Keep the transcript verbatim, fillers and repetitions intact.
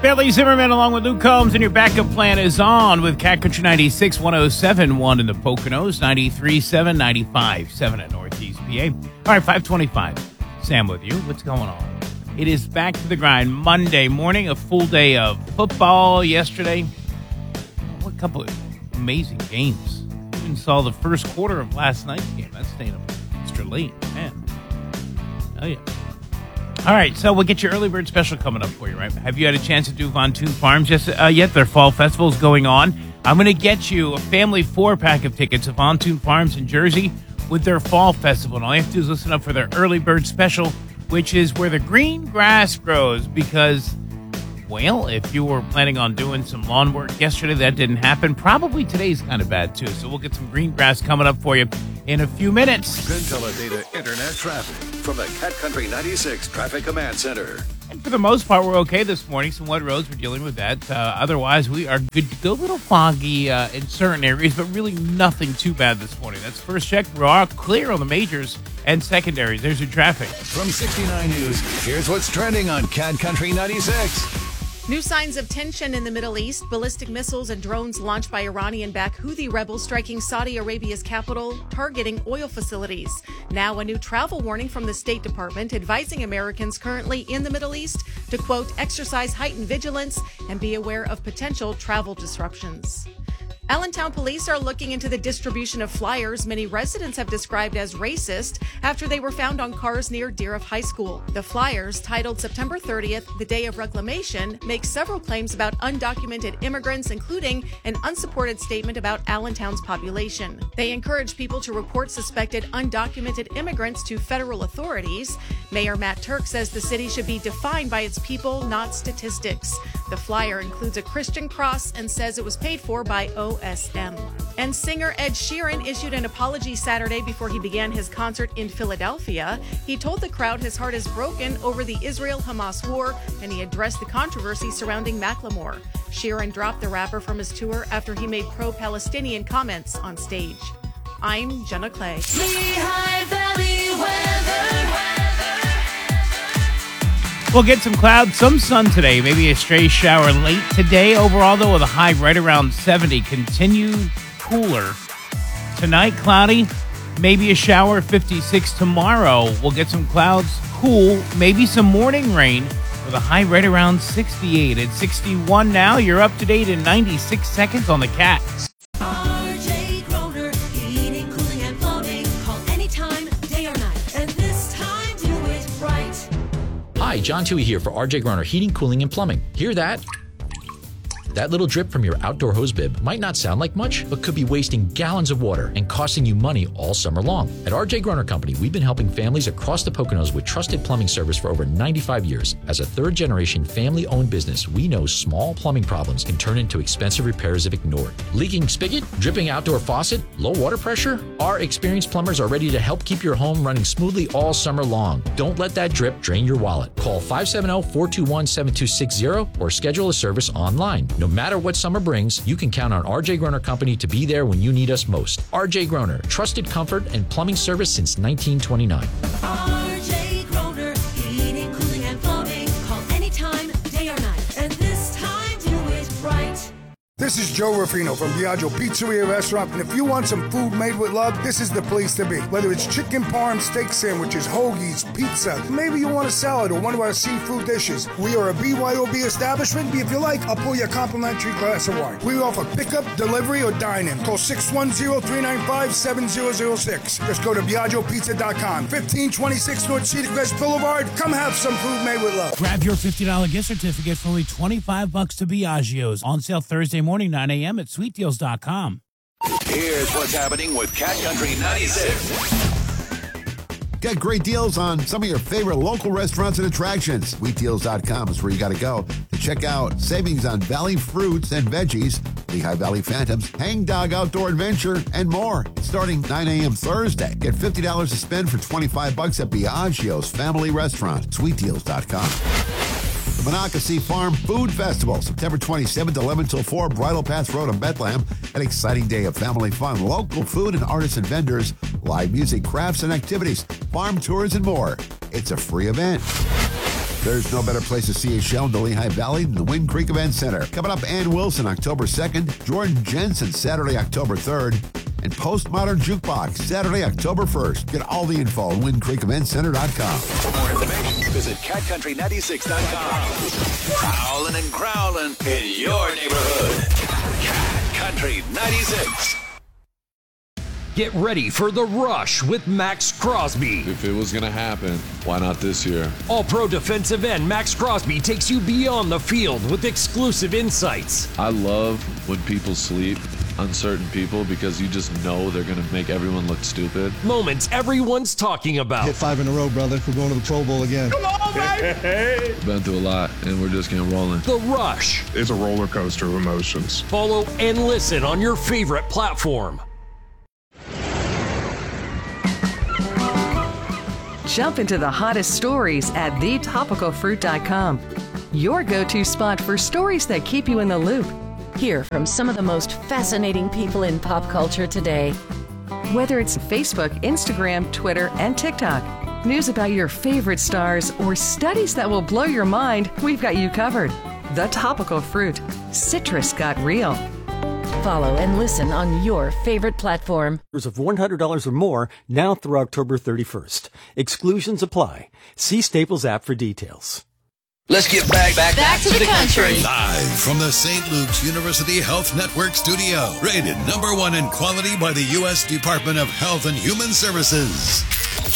Billy Zimmerman along with Luke Combs, and your backup plan is on with Cat Country ninety-six, one oh seven point one in the Poconos, ninety-three point seven, ninety-five point seven at Northeast P A. All right, five twenty-five. Sam with you. What's going on? It is back to the grind. Monday morning, a full day of football yesterday. What a couple of amazing games. Even saw the first quarter of last night's game. That's staying up extra late, man. Oh, yeah. All right, so we'll get your early bird special coming up for you, right? Have you had a chance to do Von Toon Farms just, uh, yet? Their fall festival is going on. I'm going to get you a family four-pack of tickets to Von Toon Farms in Jersey with their fall festival. And all you have to do is listen up for their early bird special, which is where the green grass grows. Because, well, if you were planning on doing some lawn work yesterday, that didn't happen. Probably today's kind of bad, too. So we'll get some green grass coming up for you in a few minutes. PinTeleData Internet traffic from the Cat Country ninety-six Traffic Command Center. And for the most part, we're okay this morning. Some wet roads, we're dealing with that. Uh, otherwise, we are good to go. A little foggy uh, in certain areas, but really nothing too bad this morning. That's first check. We are clear on the majors and secondaries. There's your traffic. From sixty-nine News, here's what's trending on Cat Country ninety-six. New signs of tension in the Middle East. Ballistic missiles and drones launched by Iranian-backed Houthi rebels striking Saudi Arabia's capital, targeting oil facilities. Now a new travel warning from the State Department advising Americans currently in the Middle East to, quote, exercise heightened vigilance and be aware of potential travel disruptions. Allentown police are looking into the distribution of flyers many residents have described as racist after they were found on cars near Deer High School. The flyers, titled September thirtieth, the Day of Reclamation, make several claims about undocumented immigrants, including an unsupported statement about Allentown's population. They encourage people to report suspected undocumented immigrants to federal authorities. Mayor Matt Turk says the city should be defined by its people, not statistics. The flyer includes a Christian cross and says it was paid for by O S M. And singer Ed Sheeran issued an apology Saturday before he began his concert in Philadelphia. He told the crowd his heart is broken over the Israel-Hamas war, and he addressed the controversy surrounding Macklemore. Sheeran dropped the rapper from his tour after he made pro-Palestinian comments on stage. I'm Jenna Clay. Lehigh Valley weather. We'll get some clouds, some sun today, maybe a stray shower late today. Overall, though, with a high right around seventy. Continue cooler. Tonight, cloudy, maybe a shower, fifty-six. Tomorrow, we'll get some clouds, cool, maybe some morning rain with a high right around sixty-eight. At sixty-one now, you're up to date in ninety-six seconds on the Cat. R J Groner, heating, cooling, and plumbing. Call anytime, day or night. And this time, do it right. Hi, John Tui here for R J Groner Heating, Cooling, and Plumbing. Hear that? That little drip from your outdoor hose bib might not sound like much, but could be wasting gallons of water and costing you money all summer long. At R J Groner Company, we've been helping families across the Poconos with trusted plumbing service for over ninety-five years. As a third-generation family-owned business, we know small plumbing problems can turn into expensive repairs if ignored. Leaking spigot? Dripping outdoor faucet? Low water pressure? Our experienced plumbers are ready to help keep your home running smoothly all summer long. Don't let that drip drain your wallet. Call five seven zero, four two one, seven two six zero or schedule a service online. No matter what summer brings, you can count on R J Groner Company to be there when you need us most. R J Groner, trusted comfort and plumbing service since nineteen twenty-nine. R J Groner, heating, cooling, and plumbing. Call anytime, day or night. And this time, do it right. This is Joe Ruffino from Biagio Pizzeria Restaurant, and if you want some food made with love, this is the place to be. Whether it's chicken parm, steak sandwiches, hoagies, pizza, maybe you want a salad or one of our seafood dishes. We are a B Y O B establishment. If you like, I'll pour you a complimentary glass of wine. We offer pickup, delivery, or dine-in. Call six one zero, three nine five, seven zero zero six. Just go to Biagio Pizza dot com. fifteen twenty-six North Cedar Crest Boulevard. Come have some food made with love. Grab your fifty dollars gift certificate for only twenty-five bucks to Biagio's. On sale Thursday morning, nine a.m. at sweet deals dot com. Here's what's happening with Cat Country ninety-six. Get great deals on some of your favorite local restaurants and attractions. sweet deals dot com is where you got to go to check out savings on Valley fruits and veggies, Lehigh Valley Phantoms, Hang Dog Outdoor Adventure, and more. Starting nine a.m. Thursday. Get fifty dollars to spend for twenty-five bucks at Biagio's Family Restaurant. sweet deals dot com. The Monocacy Farm Food Festival, September twenty-seventh, eleven till four, Bridle Path Road in Bethlehem. An exciting day of family fun, local food and artisan vendors, live music, crafts and activities, farm tours, and more. It's a free event. There's no better place to see a show in the Lehigh Valley than the Wind Creek Event Center. Coming up, Ann Wilson, October second, Jordan Jensen, Saturday, October third, and Postmodern Jukebox, Saturday, October first. Get all the info on wind creek event center dot com. For more information, visit cat country ninety-six dot com. Prowling and growling in your neighborhood. Cat Country ninety-six. Get ready for The Rush with Max Crosby. If it was going to happen, why not this year? All-pro defensive end Max Crosby takes you beyond the field with exclusive insights. I love when people sleep, uncertain people, because you just know they're going to make everyone look stupid. Moments everyone's talking about. Hit five in a row, brother. We're going to the Pro Bowl again. Come on, baby! Been through a lot, and we're just getting rolling. The Rush. It's a roller coaster of emotions. Follow and listen on your favorite platform. Jump into the hottest stories at the topical fruit dot com. Your go-to spot for stories that keep you in the loop. Hear from some of the most fascinating people in pop culture today. Whether it's Facebook, Instagram, Twitter, and TikTok, news about your favorite stars, or studies that will blow your mind, we've got you covered. The Topical Fruit. Citrus got real. Follow and listen on your favorite platform. Of one hundred dollars or more now through October thirty-first. Exclusions apply. See Staples app for details. Let's get back, back, back to, to the, the country. country. Live from the Saint Luke's University Health Network studio. Rated number one in quality by the U S Department of Health and Human Services.